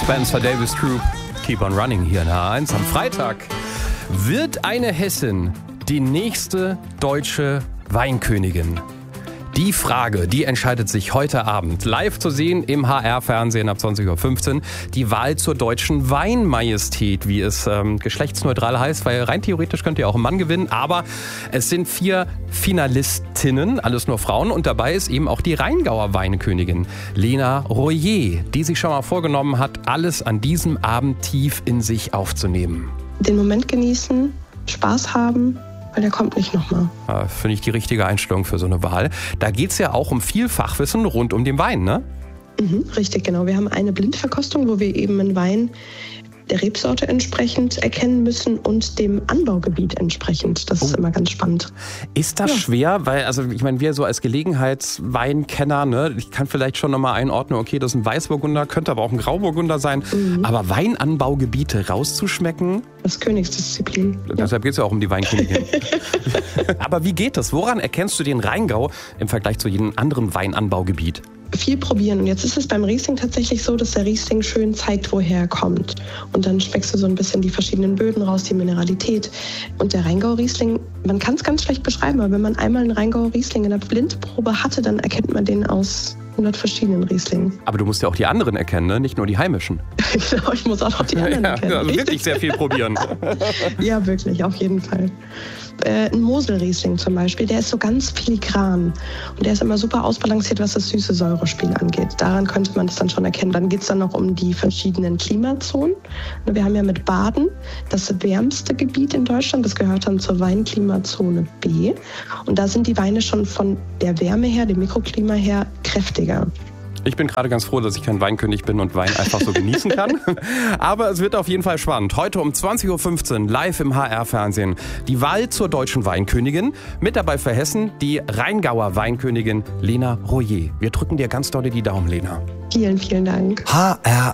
Spencer Davis Group, Keep on Running hier in H1. Am Freitag wird eine Hessin die nächste deutsche Weinkönigin. Die Frage, die entscheidet sich heute Abend. Live zu sehen im HR-Fernsehen ab 20.15 Uhr. Die Wahl zur deutschen Weinmajestät, wie es geschlechtsneutral heißt, weil rein theoretisch könnt ihr auch einen Mann gewinnen. Aber es sind 4 Finalistinnen, alles nur Frauen. Und dabei ist eben auch die Rheingauer Weinkönigin Lena Royer, die sich schon mal vorgenommen hat, alles an diesem Abend tief in sich aufzunehmen. Den Moment genießen, Spaß haben. Weil der kommt nicht nochmal. Ja, finde ich die richtige Einstellung für so eine Wahl. Da geht es ja auch um viel Fachwissen rund um den Wein, ne? Richtig, genau. Wir haben eine Blindverkostung, wo wir eben einen Wein der Rebsorte entsprechend erkennen müssen und dem Anbaugebiet entsprechend. Das ist immer ganz spannend. Ist das schwer? Weil, also ich meine, wir so als Gelegenheitsweinkenner, ne, ich kann vielleicht schon nochmal einordnen, okay, das ist ein Weißburgunder, könnte aber auch ein Grauburgunder sein. Aber Weinanbaugebiete rauszuschmecken? Das ist Königsdisziplin. Deshalb geht es ja auch um die Weinkönigin. Aber wie geht das? Woran erkennst du den Rheingau im Vergleich zu jedem anderen Weinanbaugebiet? Viel probieren. Und jetzt ist es beim Riesling tatsächlich so, dass der Riesling schön zeigt, woher er kommt. Und dann schmeckst du so ein bisschen die verschiedenen Böden raus, die Mineralität. Und der Rheingau-Riesling, man kann es ganz schlecht beschreiben, aber wenn man einmal einen Rheingau-Riesling in der Blindprobe hatte, dann erkennt man den aus 100 verschiedenen Rieslingen. Aber du musst ja auch die anderen erkennen, ne? Nicht nur die heimischen. Genau, ich muss auch noch die anderen erkennen. Also wirklich sehr viel probieren. Ja, wirklich, auf jeden Fall. Ein Mosel-Riesling zum Beispiel, der ist so ganz filigran und der ist immer super ausbalanciert, was das Süße-Säure-Spiel angeht. Daran könnte man das dann schon erkennen. Dann geht es dann noch um die verschiedenen Klimazonen. Wir haben ja mit Baden das wärmste Gebiet in Deutschland. Das gehört dann zur Weinklimazone B. Und da sind die Weine schon von der Wärme her, dem Mikroklima her, kräftiger. Ich bin gerade ganz froh, dass ich kein Weinkönig bin und Wein einfach so genießen kann. Aber es wird auf jeden Fall spannend. Heute um 20.15 Uhr live im HR-Fernsehen. Die Wahl zur deutschen Weinkönigin. Mit dabei für Hessen die Rheingauer Weinkönigin Lena Royer. Wir drücken dir ganz doll die Daumen, Lena. Vielen, vielen Dank. HR